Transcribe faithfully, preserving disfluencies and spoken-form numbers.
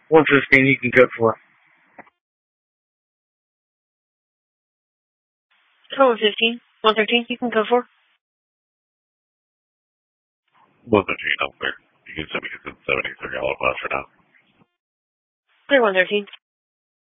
one fifteen, you can code for. one fifteen. one thirteen, you can go for. one thirteen, I'm clear. You can send me to seventy-three, I'll pass for now. Clear one thirteen.